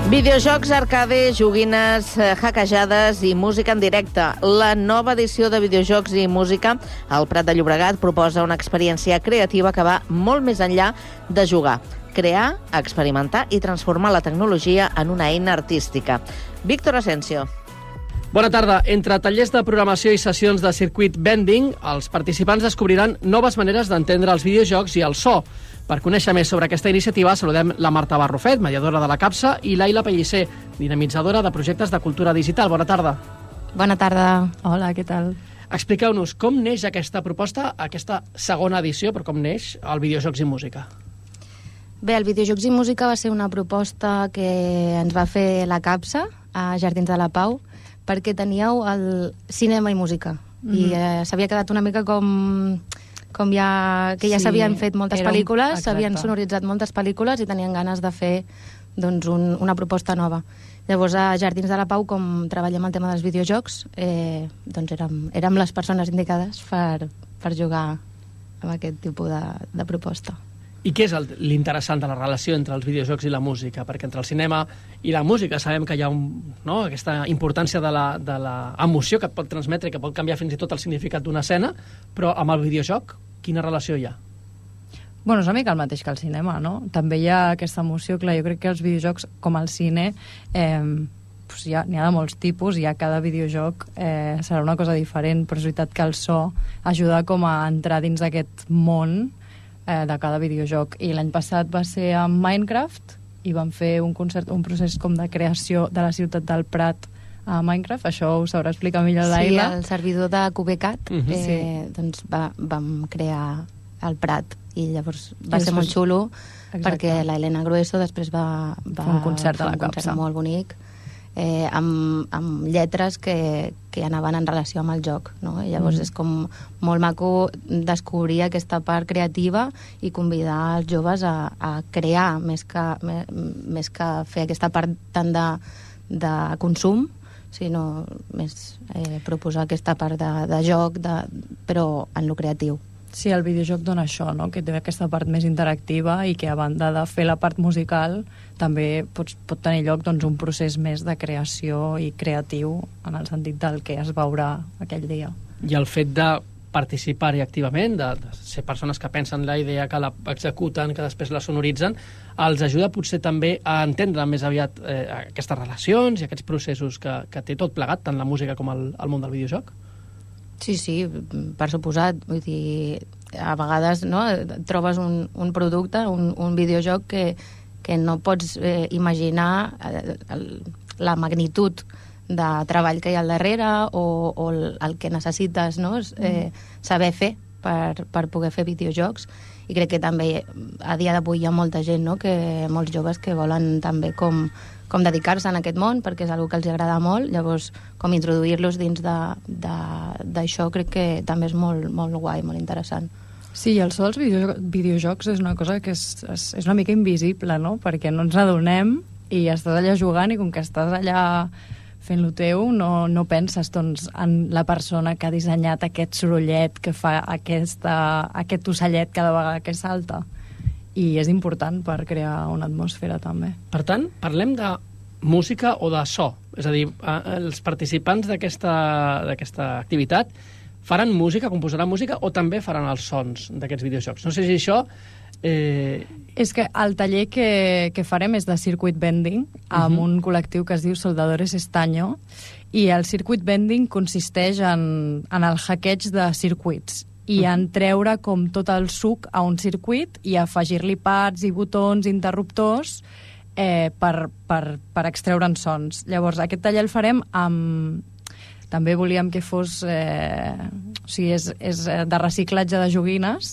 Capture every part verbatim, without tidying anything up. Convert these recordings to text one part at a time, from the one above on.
Videojocs, arcade, joguines, hackejades i música en directe. La nova edició de Videojocs i Música al Prat de Llobregat proposa una experiència creativa que va molt més enllà de jugar. Crear, experimentar i transformar la tecnologia en una eina artística. Víctor Asensio. Bona tarda. Entre tallers de programació i sessions de circuit bending, els participants descobriran noves maneres d'entendre els videojocs i el so. Per conèixer més sobre aquesta iniciativa, saludem la Marta Barrufet, mediadora de la CAPSA, i l'Aila Pellicer, dinamitzadora de projectes de cultura digital. Bona tarda. Bona tarda. Hola, què tal? Expliqueu-nos com neix aquesta proposta, aquesta segona edició, però com neix el Videojocs i Música. Bé, el Videojocs i Música va ser una proposta que ens va fer la CAPSA a Jardins de la Pau, perquè teníeu el cinema i música. Mm-hmm. I eh, s'havia quedat una mica com... com ja, que ja s'havien sí, fet moltes pel·lícules, s'havien sonoritzat moltes pel·lícules i tenien ganes de fer doncs, un, una proposta nova. Llavors, a Jardins de la Pau, com treballem el tema dels videojocs, eh, doncs érem, érem les persones indicades per, per jugar amb aquest tipus de, de proposta. I què és el, l'interessant de la relació entre els videojocs i la música? Perquè entre el cinema i la música sabem que hi ha un, no, aquesta importància de la, de la emoció que et pot transmetre i que pot canviar fins i tot el significat d'una escena, però amb el videojoc, quina relació hi ha? Bueno, és una mica el mateix que el cinema, no? També hi ha aquesta emoció, clar, jo crec que els videojocs, com el cine, eh, pues hi ha, n'hi ha de molts tipus, i a cada videojoc eh, serà una cosa diferent, però és veritat que el so ajuda com a entrar dins d'aquest món de cada videojoc. I l'any passat va ser amb Minecraft i vam fer un concert, un procés com de creació de la ciutat del Prat a Minecraft. Això ho sabrà explicar millor l'Aila. Sí, el servidor de Cubecat uh-huh. eh, sí. doncs va, vam crear el Prat i llavors va I ser després... molt xulo. Exacte. Perquè la Elena Grueso després va, va un concert fer a la un concert CAPSA molt bonic eh, amb, amb lletres que, que anaven en relació amb el joc, no? I llavors mm. és com molt maco descobrir aquesta part creativa i convidar els joves a, a crear més que, més, més que fer aquesta part tant de, de consum, sinó més eh, proposar aquesta part de, de joc, de, però en lo creatiu. Sí, el videojoc dona això, no? Que té aquesta part més interactiva i que a banda de fer la part musical també pot, pot tenir lloc doncs, un procés més de creació i creatiu en el sentit del que es veurà aquell dia. I el fet de participar-hi activament, de, de ser persones que pensen la idea, que la executen, que després la sonoritzen, els ajuda potser també a entendre més aviat eh, aquestes relacions i aquests processos que, que té tot plegat, tant la música com el, el món del videojoc? Sí, sí, per suposat. Vull dir, a vegades no, trobes un, un producte, un, un videojoc que, que no pots eh, imaginar el, la magnitud de treball que hi ha al darrere o, o el, el que necessites, no? eh, saber fer per, per poder fer videojocs. I crec que també a dia d'avui hi ha molta gent, no? Que, molts joves que volen també com, com dedicar-se en aquest món perquè és una que els agrada molt, llavors com introduir-los dins d'això crec que també és molt, molt guai, molt interessant. Sí, el so dels videojocs, videojocs és una cosa que és, és, és una mica invisible, no? Perquè no ens adonem i estàs allà jugant i com que estàs allà fent-lo teu, no, no penses doncs, en la persona que ha dissenyat aquest sorollet que fa aquesta, aquest ocellet cada vegada que salta. I és important per crear una atmosfera també. Per tant, parlem de música o de so. És a dir, els participants d'aquesta d'aquesta activitat faran música, composaran música o també faran els sons d'aquests videojocs. No sé si això... Eh... És que el taller que, que farem és de circuit bending amb uh-huh. un col·lectiu que es diu Soldadores Estaño, i el circuit bending consisteix en, en el hackeig de circuits i en treure com tot el suc a un circuit i afegir-li pads i botons, interruptors eh, per, per, per extreure'n sons. Llavors, aquest taller el farem amb... També volíem que fos... Eh, o sigui, és, és de reciclatge de joguines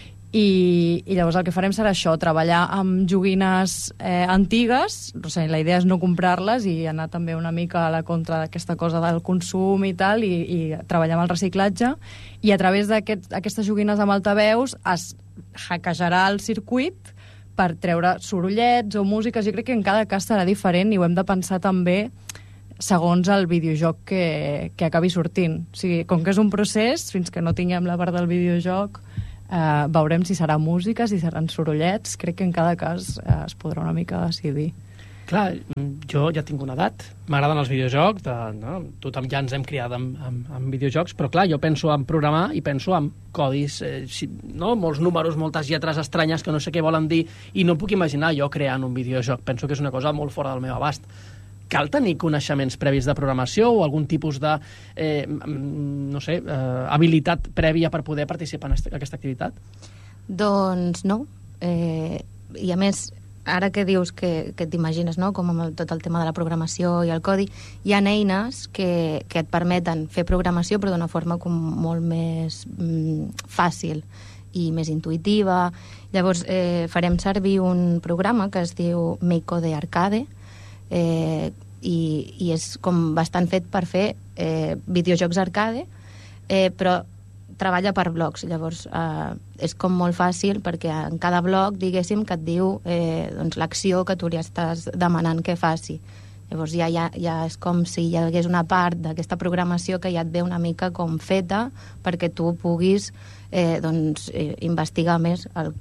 i, i llavors el que farem serà això, treballar amb joguines eh, antigues, o sigui, la idea és no comprar-les i anar també una mica a la contra d'aquesta cosa del consum i tal, i, i treballar amb el reciclatge, i a través d'aquestes joguines amb altaveus es hackejarà el circuit per treure sorollets o músiques. Jo crec que en cada cas serà diferent i ho hem de pensar també segons el videojoc que, que acabi sortint. O sigui, com que és un procés, fins que no tinguem la part del videojoc, eh, veurem si serà música, si seran sorollets. Crec que en cada cas eh, es podrà una mica decidir. clar, jo ja tinc una edat, m'agraden els videojocs, de, no? Tothom ja ens hem criat amb, amb, amb videojocs, però clar, jo penso en programar i penso en codis, eh, si, no? Molts números, moltes lletres estranyes que no sé què volen dir, i no puc imaginar jo creant un videojoc. Penso que és una cosa molt fora del meu abast. Cal tenir coneixements previs de programació o algun tipus de, eh, no sé, eh, habilitat prèvia per poder participar en aquesta activitat? Doncs no. Eh, I a més, ara que dius que, que t'imagines, no?, com amb el, tot el tema de la programació i el codi, hi ha eines que, que et permeten fer programació però d'una forma com molt més mm, fàcil i més intuïtiva. Llavors, eh, farem servir un programa que es diu MakeCode Arcade, eh, i, i és com bastant fet per fer eh, videojocs arcade, eh, però treballa per blocs. Llavors, eh, és com molt fàcil perquè en cada bloc, diguéssim, que et diu eh, doncs, l'acció que tu li estàs demanant que faci. Llavors ja, ja, ja és com si hi hagués una part d'aquesta programació que ja et ve una mica com feta perquè tu puguis eh, doncs, eh, investigar més el,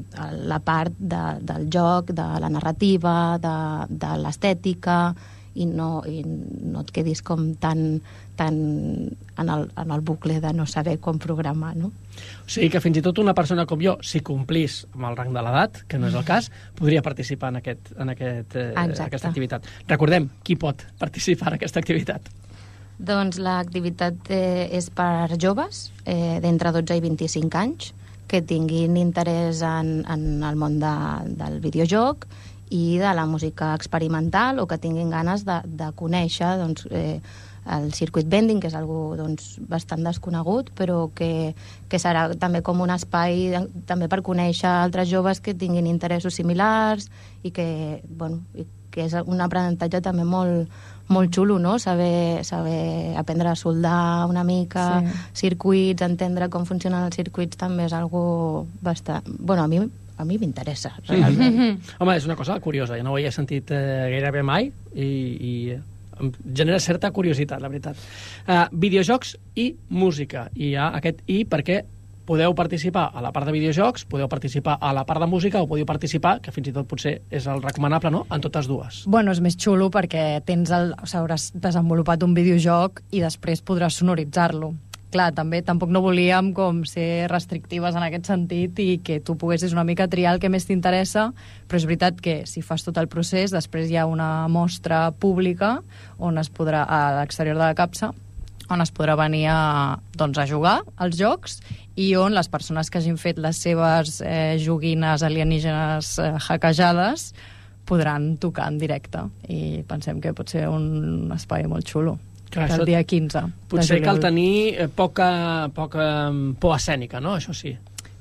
la part de, del joc, de la narrativa, de, de l'estètica, i no, i no et quedis com tan, tan en, el, en el bucle de no saber com programar, no? O sigui que fins i tot una persona com jo, si complís amb el rang de l'edat, que no és el cas, podria participar en, aquest, en aquest, eh, aquesta activitat. Recordem, qui pot participar en aquesta activitat? Doncs l'activitat eh, és per joves eh, d'entre dotze i vint-i-cinc anys que tinguin interès en, en el món de, del videojoc i de la música experimental o que tinguin ganes de, de conèixer doncs, eh, el circuit bending, que és algo doncs, bastant desconegut, però que, que serà també com un espai de, també per conèixer altres joves que tinguin interessos similars i que, bueno, i que és un aprenentatge també molt, molt xulo, no? Saber, saber aprendre a soldar una mica, sí. Circuits, entendre com funcionen els circuits també és algo bastant... Bueno, a mi a mi m'interessa, realment. Mm-hmm. Home, és una cosa curiosa, jo no ho havia sentit eh, gairebé mai i, i em genera certa curiositat, la veritat. Uh, videojocs i música. I hi ha aquest i perquè podeu participar a la part de videojocs, podeu participar a la part de música o podeu participar, que fins i tot potser és el recomanable, no?, en totes dues. Bueno, és més xulo perquè tens el, o sigui, hauràs desenvolupat un videojoc i després podràs sonoritzar-lo. Clar, també tampoc no volíem com ser restrictives en aquest sentit i que tu poguessis una mica triar el que més t'interessa, però és veritat que si fas tot el procés, després hi ha una mostra pública on es podrà, a l'exterior de la capsa, on es podrà venir a, doncs, a jugar als jocs i on les persones que hagin fet les seves eh, joguines alienígenes eh, hackejades podran tocar en directe. I pensem que pot ser un espai molt xulo. Clar, el dia quinze. Potser cal tenir poca, poca por escènica, no? Això sí.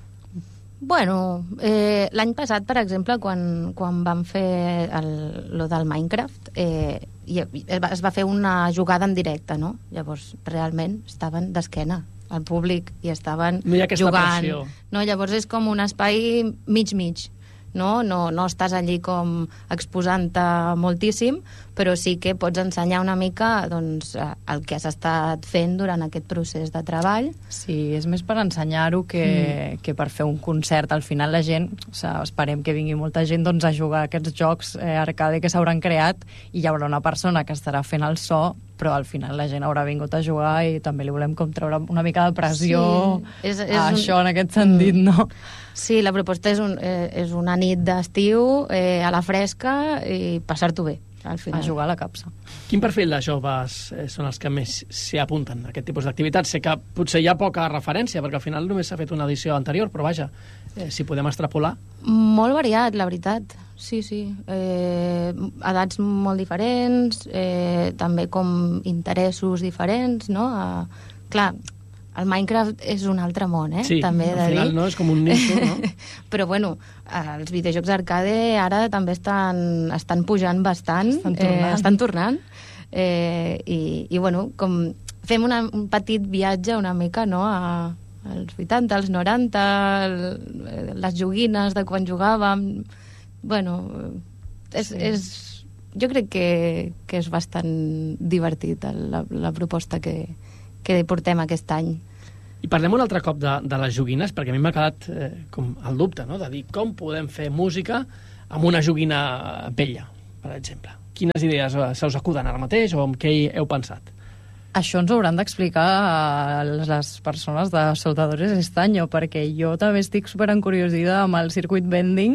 Bueno, eh, l'any passat, per exemple, quan, quan vam fer el, lo del Minecraft, eh, i, es va fer una jugada en directe, no? Llavors, realment, estaven d'esquena al públic i estaven no hi ha aquesta jugant. Pressió. No, llavors és com un espai mig-mig. No? No, no estàs allí com exposant-te moltíssim, però sí que pots ensenyar una mica doncs, el que has estat fent durant aquest procés de treball. Sí, és més per ensenyar-ho que, mm. que per fer un concert. Al final la gent, o sigui, esperem que vingui molta gent doncs, a jugar a aquests jocs eh, arcade que s'hauran creat i hi haurà una persona que estarà fent el so, però al final la gent haurà vingut a jugar i també li volem com treure una mica de pressió sí, és, és a això un... en aquest sentit, mm. no? Sí, la proposta és, un, eh, és una nit d'estiu eh, a la fresca i passar-t'ho bé, al final. A jugar a la capsa. Quin perfil de joves eh, són els que més s'hi apunten a aquest tipus d'activitats? Sé que potser hi ha poca referència, perquè al final només s'ha fet una edició anterior, però vaja, eh, si podem extrapolar. Molt variat, la veritat. Sí, sí. Eh, edats molt diferents, eh, també com interessos diferents, no? Eh, clar, el Minecraft és un altre món, eh? Sí, també al final no, és com un nicho, no? Però bueno, els videojocs arcade ara també estan, estan pujant bastant. Estan tornant. Eh, estan tornant. Eh, i, I bueno, com fem una, un petit viatge una mica, no?, a, als vuitanta, als noranta, el, les joguines de quan jugàvem. Bueno, és, sí. és, jo crec que, que és bastant divertit la, la proposta que, que portem aquest any. I parlem un altre cop de, de les joguines, perquè a mi m'ha quedat eh, com el dubte, no?, de dir com podem fer música amb una joguina vella. per exemple? Quines idees se us acuden ara mateix o amb què hi heu pensat? Això ens ho hauran d'explicar a les persones de Soldadores Estaño, perquè jo també estic superencuriosida amb el circuit bending.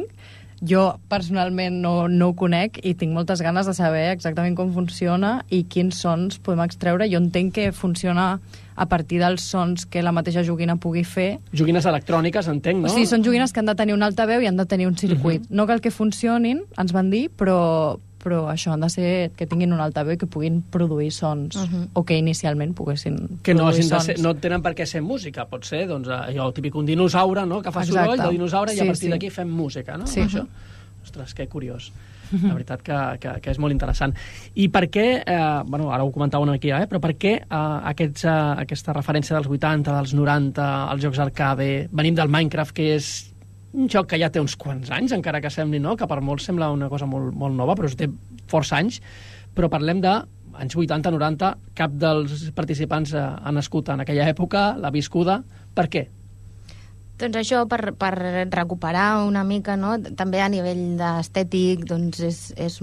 Jo personalment no, no ho conec i tinc moltes ganes de saber exactament com funciona i quins sons podem extreure. Jo entenc que funciona a partir dels sons que la mateixa joguina pugui fer. Joguines electròniques, entenc, no? O sigui, són joguines que han de tenir un altaveu i han de tenir un circuit. Uh-huh. No cal que funcionin, ens van dir, però, però això han de ser que tinguin un altaveu i que puguin produir sons, uh-huh. o que inicialment poguessin que no, produir de sons. ser, no tenen per què ser música, pot ser doncs, allò típic, un dinosaure, no?, que fa Exacte. soroll de dinosaure, sí, i a partir sí. d'aquí fem música, no? Sí. Això. Ostres, que curiós. La veritat que, que, que és molt interessant. I per què, eh, bueno, ara ho comentàveu una mica, eh, però per què eh, aquests, eh, aquesta referència dels vuitanta, dels noranta, als jocs arcade, venim del Minecraft, que és un joc que ja té uns quants anys, encara que sembli, no?, que per molts sembla una cosa molt, molt nova, però té força anys, però parlem de anys vuitanta, noranta, cap dels participants eh, ha nascut en aquella època, l'ha viscuda. Per què? Doncs això, per, per recuperar una mica, no? També a nivell d'estètic, doncs és, és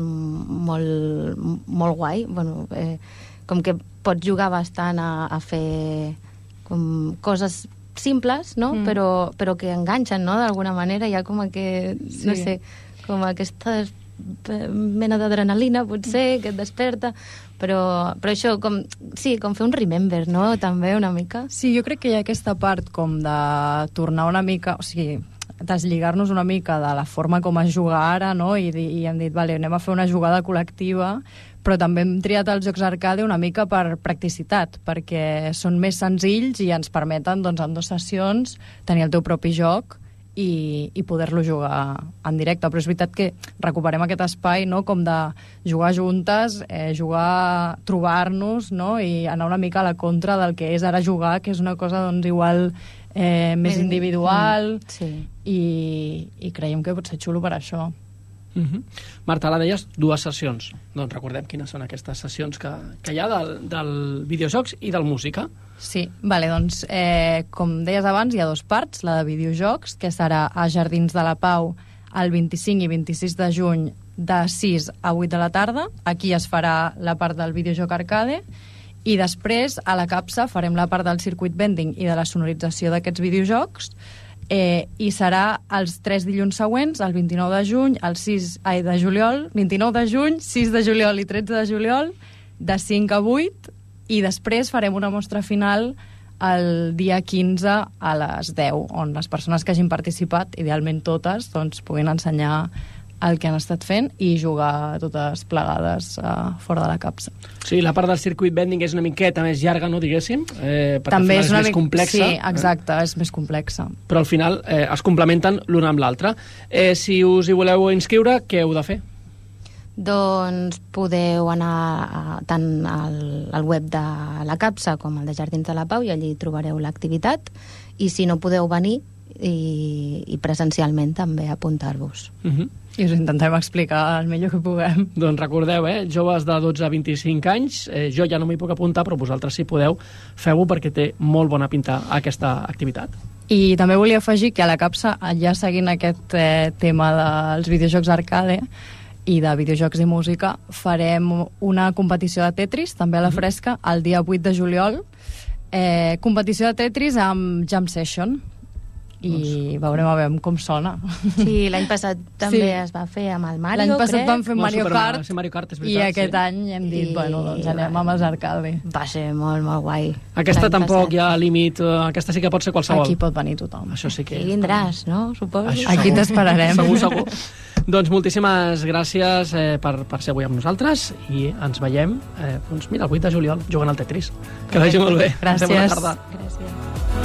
molt, molt guai. Bueno, eh, com que pots jugar bastant a, a fer com coses simples, no? Mm. Però, però que enganxen, no?, d'alguna manera. Hi ha com que, sí. no sé, com aquesta mena d'adrenalina, potser, que et desperta, però, però això, com, sí, com fer un remember, no?, també una mica. Sí, jo crec que hi ha aquesta part com de tornar una mica, o sigui, deslligar-nos una mica de la forma com es juga ara, no?, i, i hem dit, vale, anem a fer una jugada col·lectiva, però també hem triat els jocs arcade una mica per practicitat, perquè són més senzills i ens permeten, doncs, en dues sessions tenir el teu propi joc i, i poder-lo jugar en directe. Però és veritat que recuperem aquest espai, no?, com de jugar juntes, eh, jugar, trobar-nos, no?, i anar una mica a la contra del que és ara jugar, que és una cosa, doncs, igual eh, més individual, mm, sí. i, i creiem que pot ser xulo per això. Uh-huh. Marta, ara deies dues sessions. Doncs recordem quines són aquestes sessions que, que hi ha del, del videojocs i del música. Sí, vale, doncs, eh, com deies abans, hi ha dues parts, la de videojocs, que serà a Jardins de la Pau el vint-i-cinc i vint-i-sis de juny de sis a vuit de la tarda. Aquí es farà la part del videojoc arcade, i després a la capsa farem la part del circuit bending i de la sonorització d'aquests videojocs, Eh, i serà els tres dilluns següents, el vint-i-nou de juny, el sis ai, de juliol, vint-i-nou de juny, sis de juliol i tretze de juliol, de cinc a vuit, i després farem una mostra final el dia quinze a les deu, on les persones que hagin participat, idealment totes, doncs, puguin ensenyar el que han estat fent i jugar totes plegades uh, fora de la capsa. Sí, la part del circuit bending és una miqueta més llarga, no, diguéssim? Eh, perquè també és, és una més mic... complexa. Sí, exacte, eh? és més complexa. Però al final eh, es complementen l'una amb l'altra. Eh, si us hi voleu inscriure, què heu de fer? Doncs podeu anar a, tant al, al web de la capsa com al de Jardins de la Pau, i allí trobareu l'activitat, i si no podeu venir, i, i presencialment també apuntar-vos. Uh-huh. I us intentem explicar el millor que puguem. Doncs recordeu, eh, joves de dotze a vint-i-cinc anys, eh, jo ja no m'hi puc apuntar, però vosaltres si podeu, feu-ho perquè té molt bona pinta aquesta activitat. I també volia afegir que a la capsa, ja seguint aquest eh, tema dels videojocs arcade i de videojocs i música, farem una competició de Tetris, també a la fresca, el dia vuit de juliol, eh, competició de Tetris amb Jam Session, i veurem a veure com sona. Sí, l'any passat també Sí. es va fer amb el Mario, L'any passat crec. vam fer Molt Mario super- Kart, sí, Mario Kart, és i veritat, aquest sí. any hem dit, I- bueno, doncs anem amb els arcade. Va ser molt, molt guai. Aquesta L'any tampoc passat. hi ha límit, eh, aquesta sí que pot ser qualsevol. Aquí pot venir tothom. Això sí que... I vindràs, no? Suposo. Això Aquí segur. t'esperarem. Segur, segur. Doncs moltíssimes gràcies eh, per, per ser avui amb nosaltres i ens veiem, eh, doncs mira, el vuit de juliol jugant al Tetris. Que vagi molt bé. Gràcies. Bona tarda. Gràcies.